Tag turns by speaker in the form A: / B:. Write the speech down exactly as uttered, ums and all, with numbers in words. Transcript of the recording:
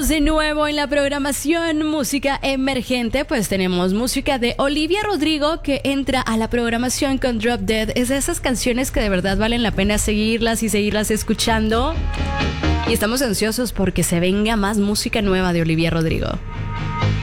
A: de nuevo en la programación Música Emergente. Pues tenemos música de Olivia Rodrigo, que entra a la programación con Drop Dead. Es de esas canciones que de verdad valen la pena seguirlas y seguirlas escuchando. Y estamos ansiosos porque se venga más música nueva de Olivia Rodrigo.